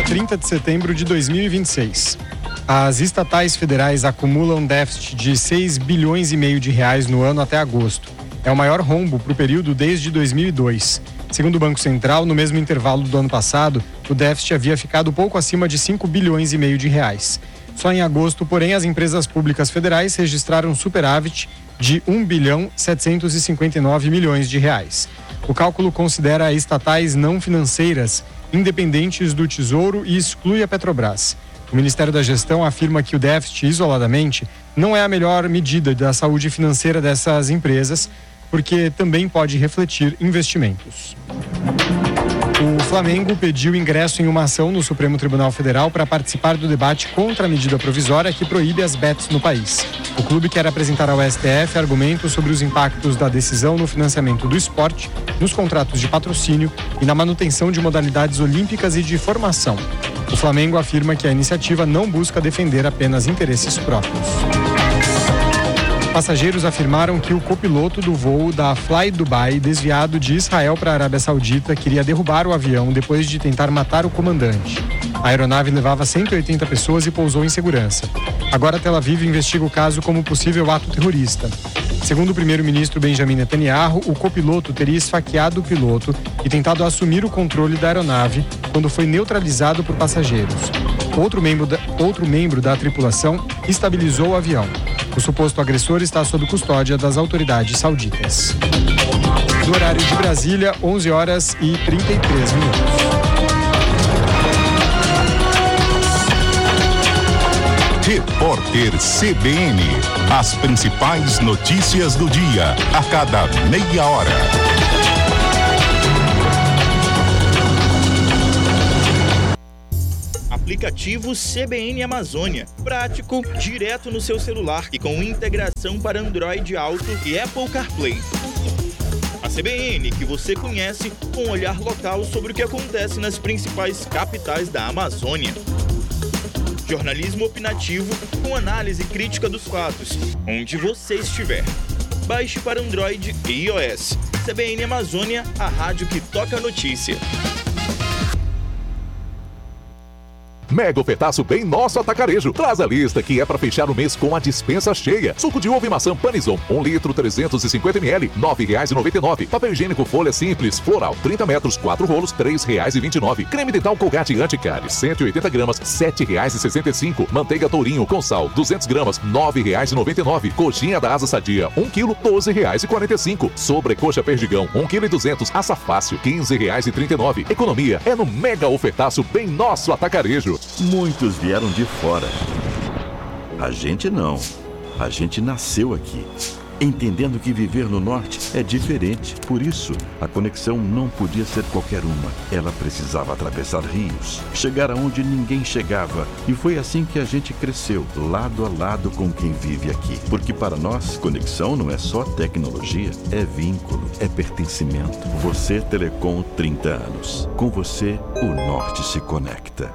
30 de setembro de 2026. As estatais federais acumulam déficit de 6 bilhões e meio de reais no ano até agosto. É o maior rombo para o período desde 2002. Segundo o Banco Central, no mesmo intervalo do ano passado, o déficit havia ficado pouco acima de 5 bilhões e meio de reais. Só em agosto, porém, as empresas públicas federais registraram superávit de 1 bilhão 759 milhões de reais. O cálculo considera estatais não financeiras, independentes do Tesouro e exclui a Petrobras. O Ministério da Gestão afirma que o déficit, isoladamente, não é a melhor medida da saúde financeira dessas empresas, porque também pode refletir investimentos. O Flamengo pediu ingresso em uma ação no Supremo Tribunal Federal para participar do debate contra a medida provisória que proíbe as bets no país. O clube quer apresentar ao STF argumentos sobre os impactos da decisão no financiamento do esporte, nos contratos de patrocínio e na manutenção de modalidades olímpicas e de formação. O Flamengo afirma que a iniciativa não busca defender apenas interesses próprios. Passageiros afirmaram que o copiloto do voo da Fly Dubai, desviado de Israel para a Arábia Saudita, queria derrubar o avião depois de tentar matar o comandante. A aeronave levava 180 pessoas e pousou em segurança. Agora Tel Aviv investiga o caso como possível ato terrorista. Segundo o primeiro-ministro Benjamin Netanyahu, o copiloto teria esfaqueado o piloto e tentado assumir o controle da aeronave quando foi neutralizado por passageiros. Outro membro da tripulação estabilizou o avião. O suposto agressor está sob custódia das autoridades sauditas. No horário de Brasília, 11 horas e 33 minutos. Repórter CBN. As principais notícias do dia, a cada meia hora. Aplicativo CBN Amazônia. Prático, direto no seu celular e com integração para Android Auto e Apple CarPlay. A CBN que você conhece com um olhar local sobre o que acontece nas principais capitais da Amazônia. Jornalismo opinativo com análise crítica dos fatos, onde você estiver. Baixe para Android e iOS. CBN Amazônia, a rádio que toca a notícia. Mega ofertaço bem nosso atacarejo. Traz a lista que é para fechar o mês com a dispensa cheia. Suco de uva e maçã Panizon, 1 litro 350 ml, R$ 9,99. Papel higiênico folha simples, floral, 30 metros, 4 rolos, R$ 3,29. Creme dental Colgate Anticárie, 180 gramas, R$ 7,65. Manteiga Tourinho com sal, 200 gramas, R$ 9,99. Coxinha da Asa Sadia, 1 quilo, R$ 12,45. Sobrecoxa Perdigão, 1 quilo e 200. Assa Fácil, R$ 15,39. Economia é no mega ofertaço bem nosso atacarejo. Muitos vieram de fora. A gente não. A gente nasceu aqui, entendendo que viver no norte é diferente. Por isso, a conexão não podia ser qualquer uma. Ela precisava atravessar rios, chegar aonde ninguém chegava. E foi assim que a gente cresceu, lado a lado com quem vive aqui. Porque para nós, conexão não é só tecnologia, é vínculo, é pertencimento. Você, Telecom, 30 anos. Com você, o norte se conecta.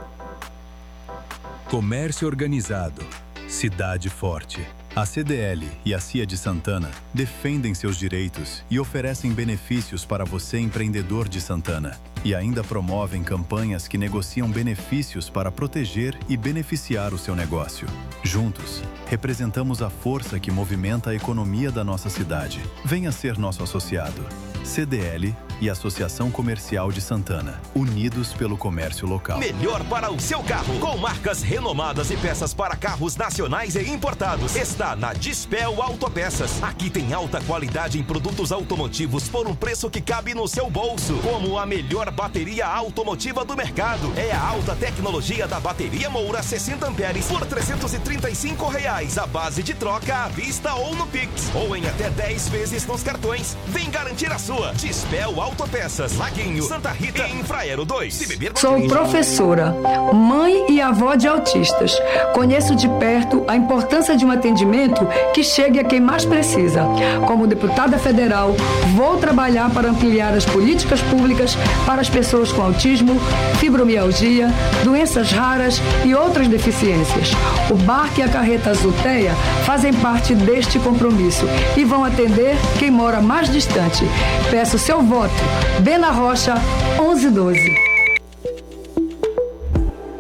Comércio organizado, cidade forte. A CDL e a CIA de Santana defendem seus direitos e oferecem benefícios para você, empreendedor de Santana. E ainda promovem campanhas que negociam benefícios para proteger e beneficiar o seu negócio. Juntos, representamos a força que movimenta a economia da nossa cidade. Venha ser nosso associado. CDL e Associação Comercial de Santana, unidos pelo comércio local. Melhor para o seu carro, com marcas renomadas e peças para carros nacionais e importados. Está na Dispel Autopeças. Aqui tem alta qualidade em produtos automotivos por um preço que cabe no seu bolso. Como a melhor bateria automotiva do mercado. É a alta tecnologia da bateria Moura 60 amperes por R$ 335, a base de troca à vista ou no Pix. Ou em até 10 vezes nos cartões. Vem garantir a sua. Dispel Autopeças, Laguinho, Santa Rita e Infraero 2. Se beber, sou professora, mãe e avó de autistas. Conheço de perto a importância de um atendimento que chegue a quem mais precisa. Como deputada federal, vou trabalhar para ampliar as políticas públicas para as pessoas com autismo, fibromialgia, doenças raras e outras deficiências. O BARC e a Carreta Azulteia fazem parte deste compromisso e vão atender quem mora mais distante. Peço seu voto. Bena Rocha, 1112.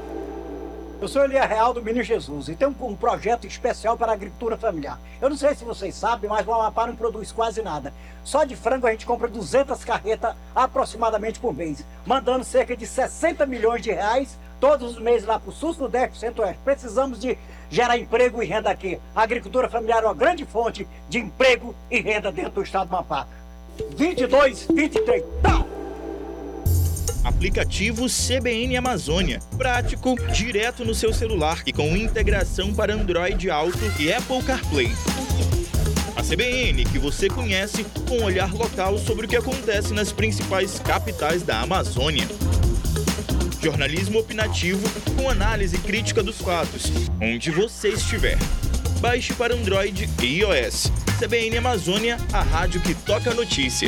Eu sou Elia Real do Menino Jesus e tenho um projeto especial para a agricultura familiar. Eu não sei se vocês sabem, mas o Amapá não produz quase nada. Só de frango a gente compra 200 carretas aproximadamente por mês, mandando cerca de 60 milhões de reais todos os meses lá para o sul, sudeste, centro-oeste. Precisamos de gerar emprego e renda aqui. A agricultura familiar é uma grande fonte de emprego e renda dentro do estado do Amapá. 22, 23, tá! Aplicativo CBN Amazônia. Prático, direto no seu celular e com integração para Android Auto e Apple CarPlay. A CBN que você conhece com um olhar local sobre o que acontece nas principais capitais da Amazônia. Jornalismo opinativo com análise crítica dos fatos, onde você estiver. Baixe para Android e iOS. CBN Amazônia, a rádio que toca a notícia.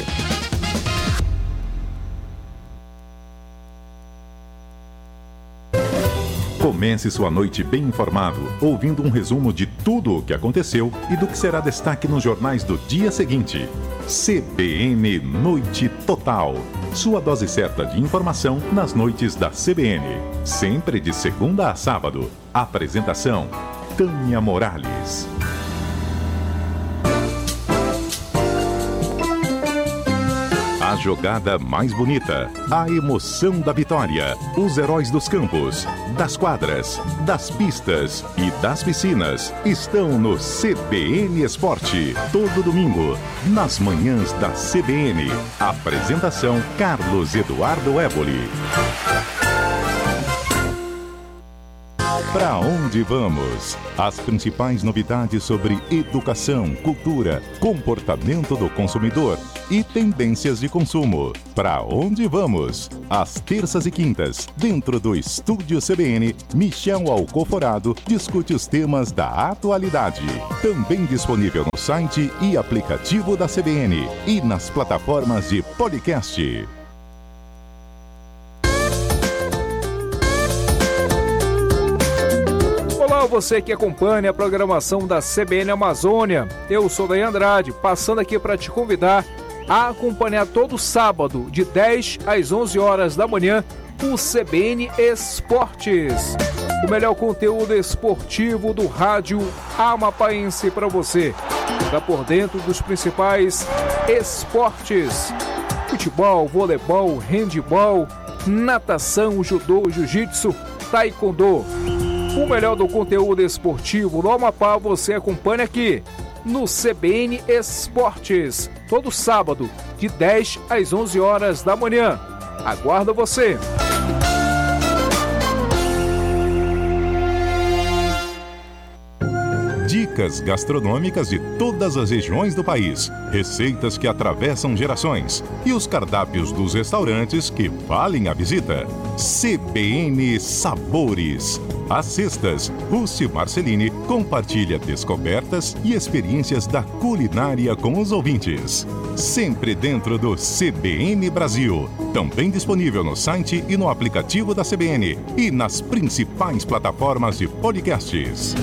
Comece sua noite bem informado, ouvindo um resumo de tudo o que aconteceu e do que será destaque nos jornais do dia seguinte. CBN Noite Total. Sua dose certa de informação nas noites da CBN. Sempre de segunda a sábado. Apresentação: Tânia Morales. A jogada mais bonita, a emoção da vitória, os heróis dos campos, das quadras, das pistas e das piscinas estão no CBN Esporte, todo domingo, nas manhãs da CBN. Apresentação: Carlos Eduardo Éboli. Para onde vamos? As principais novidades sobre educação, cultura, comportamento do consumidor e tendências de consumo. Para onde vamos? Às terças e quintas, dentro do Estúdio CBN, Michel Alcoforado discute os temas da atualidade. Também disponível no site e aplicativo da CBN e nas plataformas de podcast. Olá, você que acompanha a programação da CBN Amazônia. Eu sou Daí Andrade, passando aqui para te convidar a acompanhar todo sábado, de 10 às 11 horas da manhã, o CBN Esportes. O melhor conteúdo esportivo do rádio amapaense para você. Fica por dentro dos principais esportes: futebol, voleibol, handebol, natação, judô, jiu-jitsu, taekwondo. O melhor do conteúdo esportivo do Amapá você acompanha aqui no CBN Esportes, todo sábado, de 10 às 11 horas da manhã. Aguardo você! Dicas gastronômicas de todas as regiões do país, receitas que atravessam gerações e os cardápios dos restaurantes que valem a visita. CBN Sabores. Às sextas, Rússi Marcelini compartilha descobertas e experiências da culinária com os ouvintes. Sempre dentro do CBN Brasil. Também disponível no site e no aplicativo da CBN e nas principais plataformas de podcasts.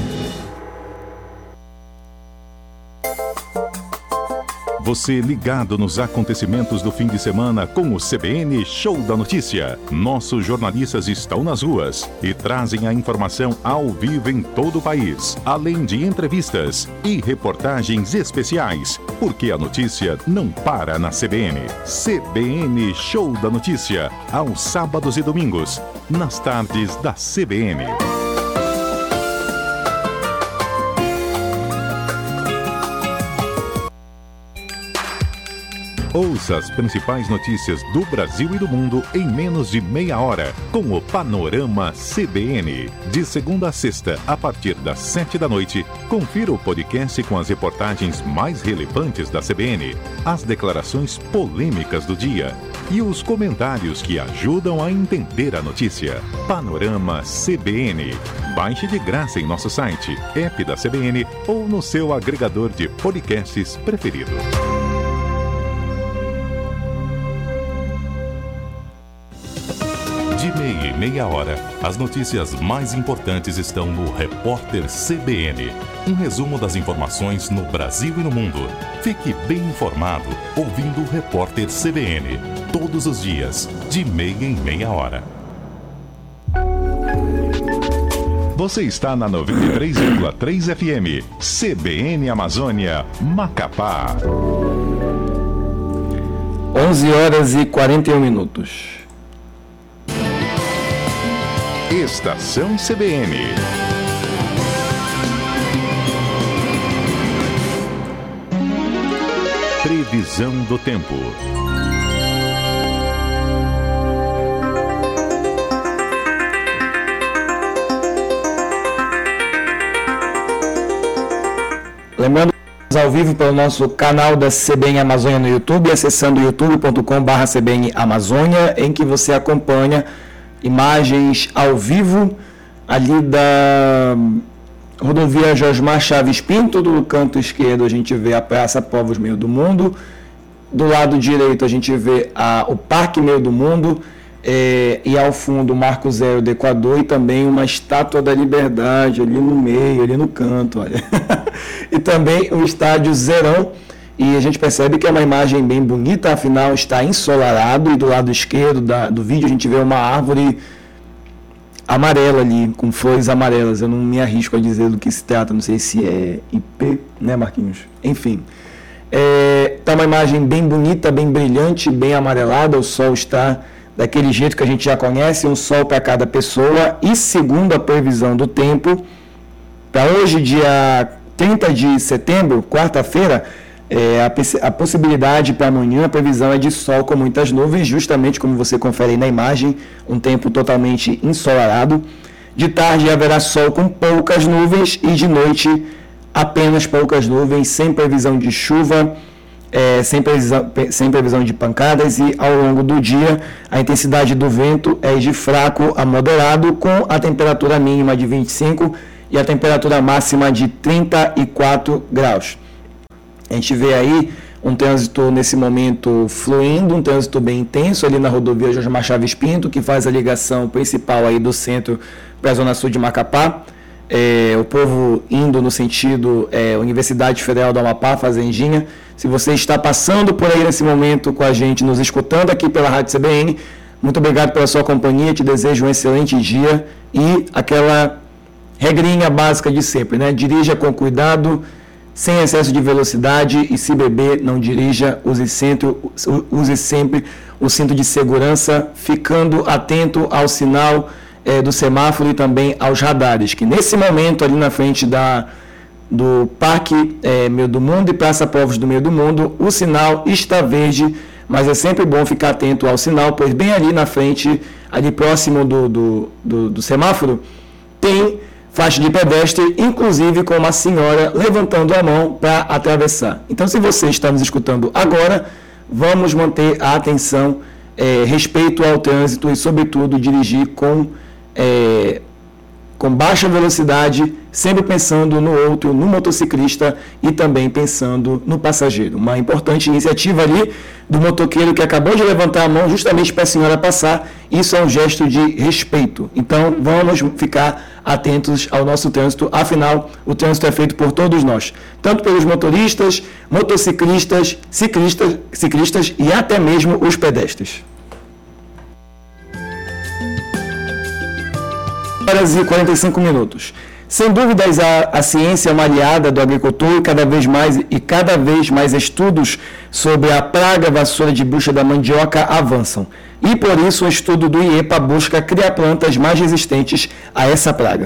Você ligado nos acontecimentos do fim de semana com o CBN Show da Notícia. Nossos jornalistas estão nas ruas e trazem a informação ao vivo em todo o país, além de entrevistas e reportagens especiais, porque a notícia não para na CBN. CBN Show da Notícia, aos sábados e domingos, nas tardes da CBN. Ouça as principais notícias do Brasil e do mundo em menos de meia hora, com o Panorama CBN. De segunda a sexta, a partir das 7 da noite, confira o podcast com as reportagens mais relevantes da CBN, as declarações polêmicas do dia e os comentários que ajudam a entender a notícia. Panorama CBN. Baixe de graça em nosso site, app da CBN ou no seu agregador de podcasts preferido. De meia em meia hora, as notícias mais importantes estão no Repórter CBN. Um resumo das informações no Brasil e no mundo. Fique bem informado ouvindo o Repórter CBN. Todos os dias, de meia em meia hora. Você está na 93,3 FM. CBN Amazônia, Macapá. 11h41. Estação CBN. Previsão do tempo. Lembrando, ao vivo pelo nosso canal da CBN Amazônia no YouTube, acessando youtube.com/CBN Amazônia, em que você acompanha imagens ao vivo ali da rodovia Josmar Chaves Pinto. Do canto esquerdo a gente vê a Praça Povos Meio do Mundo, do lado direito a gente vê o Parque Meio do Mundo, e ao fundo o Marco Zero do Equador e também uma Estátua da Liberdade ali no meio, ali no canto, olha. E também o Estádio Zerão, e a gente percebe que é uma imagem bem bonita, afinal está ensolarado, e do lado esquerdo do vídeo a gente vê uma árvore amarela ali, com flores amarelas. Eu não me arrisco a dizer do que se trata, não sei se é IP, né, Marquinhos? Enfim, está uma imagem bem bonita, bem brilhante, bem amarelada. O sol está daquele jeito que a gente já conhece, um sol para cada pessoa. E segundo a previsão do tempo, para hoje, dia 30 de setembro, quarta-feira, a possibilidade para amanhã, a previsão é de sol com muitas nuvens, justamente como você confere aí na imagem, um tempo totalmente ensolarado. De tarde haverá sol com poucas nuvens e de noite apenas poucas nuvens, sem previsão de chuva, sem previsão de pancadas, e ao longo do dia a intensidade do vento é de fraco a moderado, com a temperatura mínima de 25 e a temperatura máxima de 34 graus. A gente vê aí um trânsito nesse momento fluindo, um trânsito bem intenso ali na rodovia Josmar Chaves Pinto, que faz a ligação principal aí do centro para a zona sul de Macapá. O povo indo no sentido Universidade Federal do Amapá, Fazendinha. Se você está passando por aí nesse momento com a gente, nos escutando aqui pela Rádio CBN, muito obrigado pela sua companhia, te desejo um excelente dia e aquela regrinha básica de sempre, né? Dirija com cuidado, sem excesso de velocidade, e se beber, não dirija, use sempre o cinto de segurança, ficando atento ao sinal do semáforo e também aos radares, que nesse momento ali na frente do Parque Meio do Mundo e Praça Povos do Meio do Mundo, o sinal está verde, mas é sempre bom ficar atento ao sinal, pois bem ali na frente, ali próximo do semáforo, tem faixa de pedestre, inclusive com uma senhora levantando a mão para atravessar. Então, se você está nos escutando agora, vamos manter a atenção, respeito ao trânsito e, sobretudo, dirigir com baixa velocidade, sempre pensando no outro, no motociclista e também pensando no passageiro. Uma importante iniciativa ali do motoqueiro que acabou de levantar a mão justamente para a senhora passar. Isso é um gesto de respeito. Então, vamos ficar atentos ao nosso trânsito. Afinal, o trânsito é feito por todos nós, tanto pelos motoristas, motociclistas, ciclistas e até mesmo os pedestres. Horas e 45 minutos. Sem dúvidas, a ciência é uma aliada do agricultor, e cada vez mais estudos sobre a praga vassoura de bucha da mandioca avançam. E por isso o estudo do IEPA busca criar plantas mais resistentes a essa praga.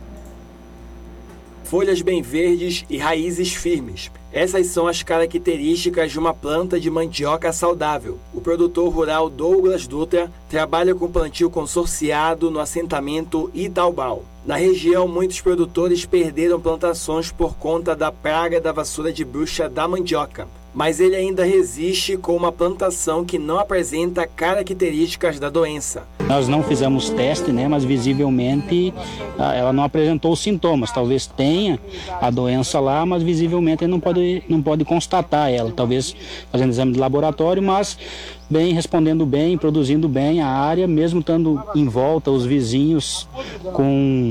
Folhas bem verdes e raízes firmes. Essas são as características de uma planta de mandioca saudável. O produtor rural Douglas Dutra trabalha com plantio consorciado no assentamento Itaubal. Na região, muitos produtores perderam plantações por conta da praga da vassoura de bruxa da mandioca, mas ele ainda resiste com uma plantação que não apresenta características da doença. Nós não fizemos teste, mas visivelmente ela não apresentou sintomas. Talvez tenha a doença lá, mas visivelmente não pode constatar ela. Talvez fazendo exame de laboratório, mas respondendo bem, produzindo bem a área, mesmo estando em volta os vizinhos com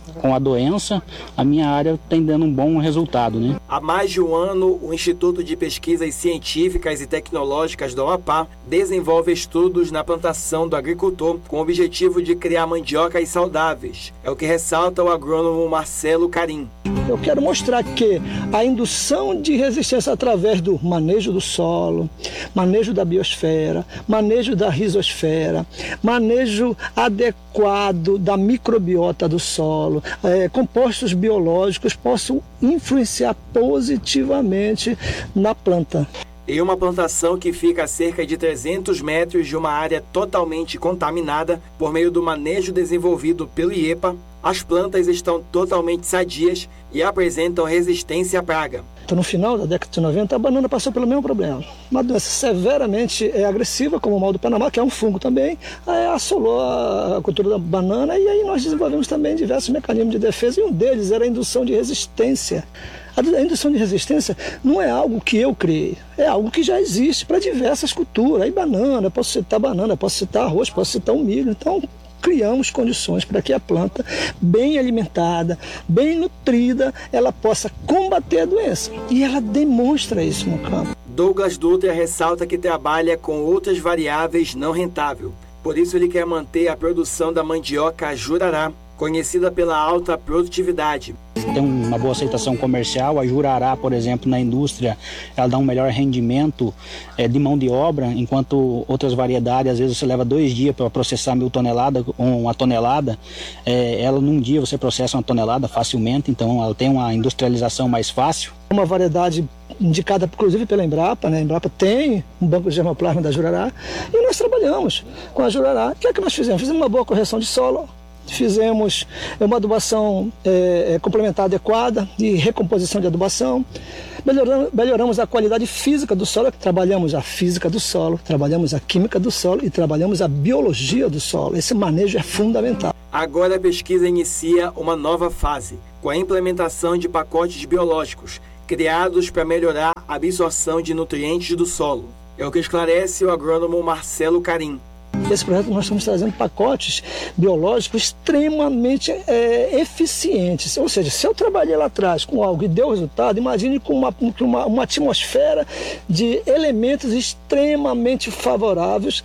com a doença, a minha área tem dando um bom resultado, né? Há mais de um ano, o Instituto de Pesquisas Científicas e Tecnológicas do Amapá desenvolve estudos na plantação do agricultor com o objetivo de criar mandiocas saudáveis. É o que ressalta o agrônomo Marcelo Carim. Eu quero mostrar que a indução de resistência através do manejo do solo, manejo da biosfera, manejo da rizosfera, manejo adequado da microbiota do solo, compostos biológicos possam influenciar positivamente na planta. Em uma plantação que fica a cerca de 300 metros de uma área totalmente contaminada por meio do manejo desenvolvido pelo IEPA, as plantas estão totalmente sadias e apresentam resistência à praga. Então, no final da década de 90, a banana passou pelo mesmo problema. Uma doença severamente agressiva, como o mal do Panamá, que é um fungo também, assolou a cultura da banana e aí nós desenvolvemos também diversos mecanismos de defesa e um deles era a indução de resistência. A indução de resistência não é algo que eu criei, é algo que já existe para diversas culturas. Aí banana, posso citar arroz, posso citar o milho. Então, criamos condições para que a planta, bem alimentada, bem nutrida, ela possa combater a doença. E ela demonstra isso no campo. Douglas Dutra ressalta que trabalha com outras variáveis não rentáveis. Por isso ele quer manter a produção da mandioca jurará, conhecida pela alta produtividade. Tem uma boa aceitação comercial. A jurará, por exemplo, na indústria, ela dá um melhor rendimento de mão de obra, enquanto outras variedades, às vezes você leva 2 dias para processar 1.000 toneladas ou 1 tonelada. Ela, num dia, você processa 1 tonelada facilmente, então ela tem uma industrialização mais fácil. Uma variedade indicada, inclusive, pela Embrapa, né? A Embrapa tem um banco de germoplasma da jurará e nós trabalhamos com a jurará. O que é que nós fizemos? Fizemos uma boa correção de solo, fizemos uma adubação complementar adequada e recomposição de adubação, melhoramos a qualidade física do solo, trabalhamos a física do solo, trabalhamos a química do solo e trabalhamos a biologia do solo. Esse manejo é fundamental. Agora a pesquisa inicia uma nova fase, com a implementação de pacotes biológicos, criados para melhorar a absorção de nutrientes do solo. É o que esclarece o agrônomo Marcelo Carim. Esse projeto nós estamos trazendo pacotes biológicos extremamente eficientes. Ou seja, se eu trabalhei lá atrás com algo e deu resultado, imagine com uma atmosfera de elementos extremamente favoráveis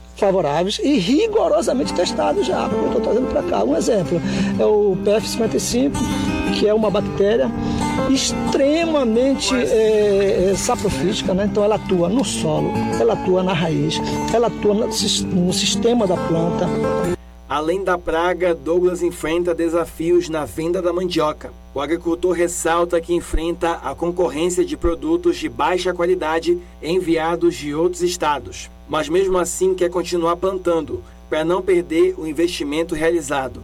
e rigorosamente testados já. Eu estou trazendo para cá. Um exemplo é o PF55, que é uma bactéria extremamente saprofítica, né? Então ela atua no solo, ela atua na raiz, ela atua no sistema da planta. Além da praga, Douglas enfrenta desafios na venda da mandioca. O agricultor ressalta que enfrenta a concorrência de produtos de baixa qualidade enviados de outros estados, mas mesmo assim quer continuar plantando, para não perder o investimento realizado.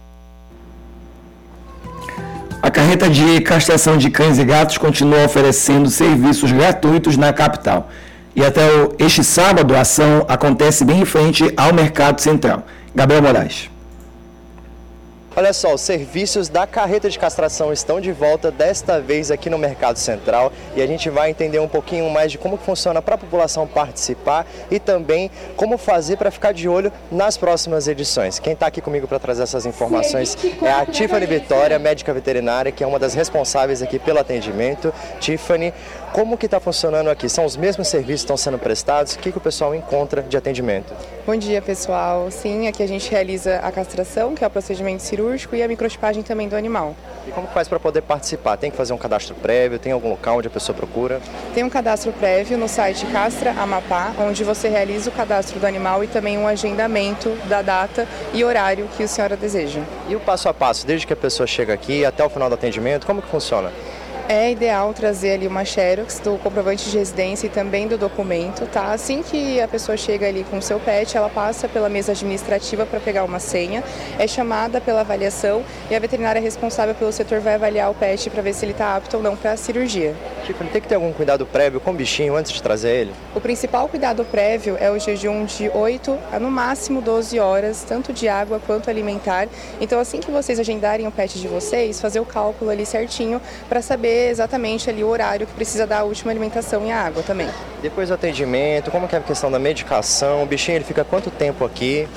A carreta de castração de cães e gatos continua oferecendo serviços gratuitos na capital. E até este sábado, a ação acontece bem em frente ao Mercado Central. Gabriel Moraes. Olha só, os serviços da carreta de castração estão de volta, desta vez aqui no Mercado Central, e a gente vai entender um pouquinho mais de como funciona para a população participar e também como fazer para ficar de olho nas próximas edições. Quem está aqui comigo para trazer essas informações é a Tiffany Vitória, médica veterinária, que é uma das responsáveis aqui pelo atendimento. Tiffany, como que está funcionando aqui? São os mesmos serviços que estão sendo prestados? O que o pessoal encontra de atendimento? Bom dia, pessoal. Sim, aqui a gente realiza a castração, que é o procedimento cirúrgico, e a microchipagem também do animal. E como faz para poder participar? Tem que fazer um cadastro prévio? Tem algum local onde a pessoa procura? Tem um cadastro prévio no site Castra Amapá, onde você realiza o cadastro do animal e também um agendamento da data e horário que a senhora deseja. E o passo a passo, desde que a pessoa chega aqui até o final do atendimento, como que funciona? É ideal trazer ali uma xerox do comprovante de residência e também do documento, tá? Assim que a pessoa chega ali com o seu pet, ela passa pela mesa administrativa para pegar uma senha, é chamada pela avaliação e a veterinária responsável pelo setor vai avaliar o pet para ver se ele está apto ou não para a cirurgia. Tipo, tem que ter algum cuidado prévio com o bichinho antes de trazer ele? O principal cuidado prévio é o jejum de 8 a no máximo 12 horas, tanto de água quanto alimentar. Então, assim que vocês agendarem o pet de vocês, fazer o cálculo ali certinho para saber exatamente ali o horário que precisa dar a última alimentação e a água também. Depois do atendimento, como que é a questão da medicação? O bichinho ele fica quanto tempo aqui?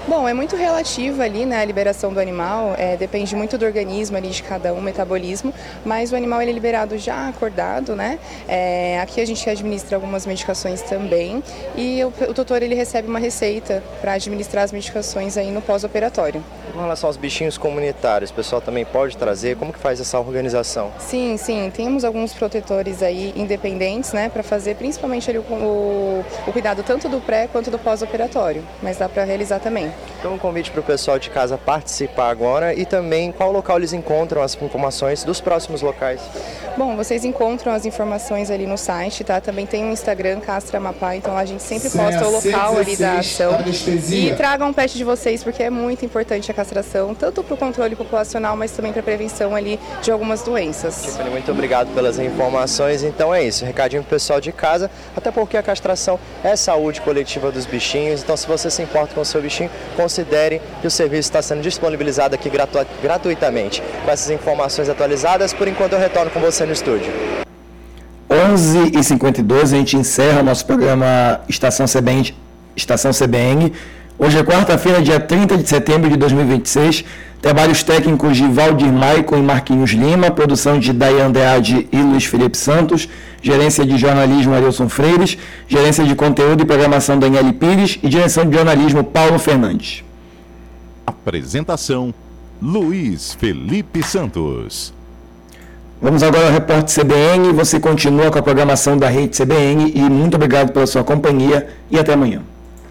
Bom, é muito relativo ali, né, a liberação do animal, depende muito do organismo ali de cada um, metabolismo, mas o animal ele é liberado já acordado, né? Aqui a gente administra algumas medicações também e o tutor ele recebe uma receita para administrar as medicações aí no pós-operatório. Com relação aos bichinhos comunitários, o pessoal também pode trazer? Como que faz essa organização? Sim, temos alguns protetores aí independentes, né, para fazer principalmente ali o cuidado tanto do pré quanto do pós-operatório, mas dá para realizar também. Então um convite para o pessoal de casa participar agora e também qual local eles encontram as informações dos próximos locais? Bom, vocês encontram as informações ali no site, tá? Também tem um Instagram, Castra Amapá, então a gente sempre posta o local ali da ação. E tragam um pet de vocês, porque é muito importante a castração, tanto para o controle populacional, mas também para a prevenção ali de algumas doenças. Tiffany, muito obrigado pelas informações. Então é isso, recadinho pro pessoal de casa, até porque a castração é saúde coletiva dos bichinhos, então se você se importa com o seu bichinho, considere que o serviço está sendo disponibilizado aqui gratuitamente. Com essas informações atualizadas, por enquanto eu retorno com você no estúdio. 11h52, a gente encerra nosso programa Estação CBN. Hoje é quarta-feira, dia 30 de setembro de 2026. Trabalhos técnicos de Valdir Maicon e Marquinhos Lima, produção de Dayan Andrade e Luiz Felipe Santos, gerência de jornalismo Arilson Freires, gerência de conteúdo e programação Daniele Pires e direção de jornalismo Paulo Fernandes. Apresentação Luiz Felipe Santos. Vamos agora ao Repórter CBN. Você continua com a programação da Rede CBN e muito obrigado pela sua companhia e até amanhã.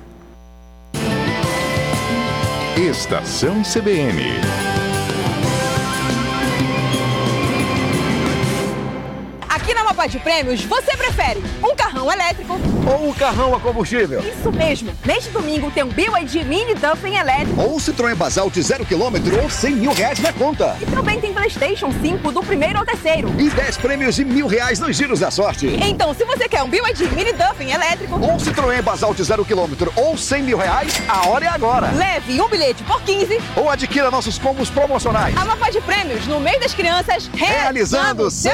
Estação CBN. Aqui na Mapa de Prêmios, você prefere um carrão elétrico ou um carrão a combustível? Isso mesmo! Neste domingo tem um BYD Mini Duffin elétrico ou um Citroën Basalt 0 km ou 100 mil reais na conta. E também tem PlayStation 5 do primeiro ao terceiro. E 10 prêmios de R$1.000 nos giros da sorte. Então, se você quer um BYD Mini Duffin elétrico ou um Citroën Basalt 0 km ou 100 mil reais, a hora é agora. Leve um bilhete por 15 ou adquira nossos combos promocionais. A Mapa de Prêmios no mês das crianças realizando